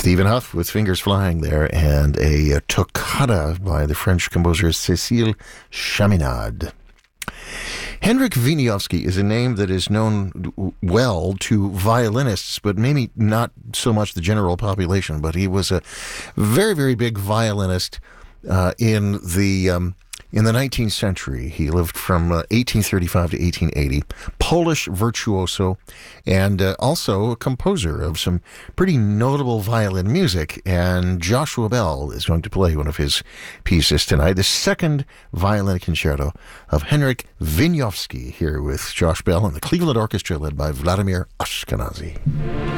Stephen Huff with Fingers Flying there, and a toccata by the French composer Cécile Chaminade. Henryk Wieniawski is a name that is known well to violinists, but maybe not so much the general population. But he was a very, very big violinist in the 19th century. He lived from 1835 to 1880. Polish virtuoso, and also a composer of some pretty notable violin music. And Joshua Bell is going to play one of his pieces tonight, the second violin concerto of Henryk Wieniawski, here with Josh Bell and the Cleveland Orchestra led by Vladimir Ashkenazy.